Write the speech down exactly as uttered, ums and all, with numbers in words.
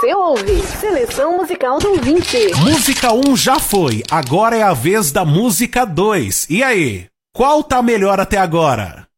Você ouve Seleção Musical do Ouvinte. Música um já foi, agora é a vez da música dois. E aí, qual tá melhor até agora?